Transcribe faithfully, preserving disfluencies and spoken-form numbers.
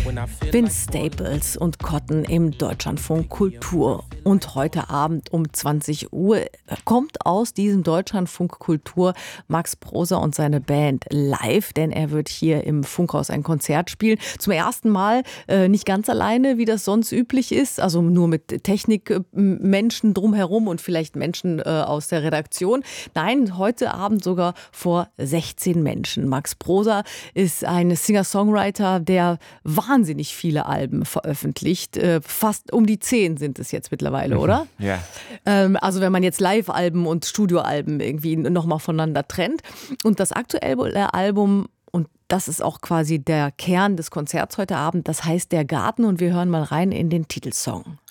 Vince Staples und Cotton im Deutschlandfunk Kultur. Und heute Abend um zwanzig Uhr kommt aus diesem Deutschlandfunk Kultur Max Proser und seine Band live, denn er wird hier im Funkhaus ein Konzert spielen. Zum ersten Mal äh, nicht ganz alleine, wie das sonst üblich ist, also nur mit Technikmenschen drumherum und vielleicht Menschen äh, aus der Redaktion. Nein, heute Abend sogar vor sechzehn Menschen. Max Proser ist ein Singer-Songwriter, der wahnsinnig viele Alben veröffentlicht. Äh, fast um die zehn sind es jetzt mittlerweile, oder? Ja. Ähm, also wenn man jetzt Live-Alben und Studioalben irgendwie nochmal voneinander trennt. Und das aktuelle Album, und das ist auch quasi der Kern des Konzerts heute Abend, das heißt Der Garten, und wir hören mal rein in den Titelsong.